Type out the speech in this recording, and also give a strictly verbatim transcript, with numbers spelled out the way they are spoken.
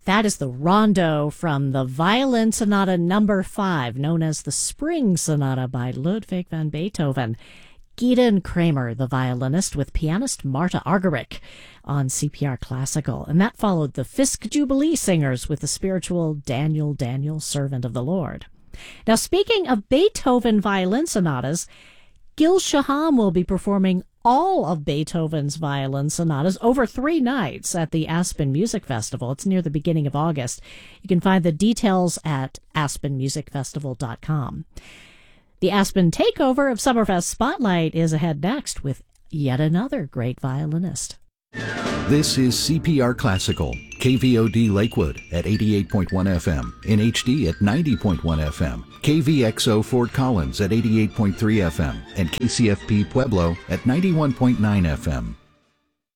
That is the Rondo from the Violin Sonata number five, known as the Spring Sonata by Ludwig van Beethoven. Gideon Kramer, the violinist, with pianist Marta Argerich on C P R Classical. And that followed the Fisk Jubilee Singers with the spiritual Daniel, Daniel, Servant of the Lord. Now, speaking of Beethoven violin sonatas, Gil Shaham will be performing all of Beethoven's violin sonatas over three nights at the Aspen Music Festival. It's near the beginning of August. You can find the details at aspen music festival dot com. The Aspen takeover of Summerfest Spotlight is ahead next with yet another great violinist. This is C P R Classical, K V O D Lakewood at eighty-eight point one F M, in H D at ninety point one F M, K V X O Fort Collins at eighty-eight point three F M, and K C F P Pueblo at ninety-one point nine F M.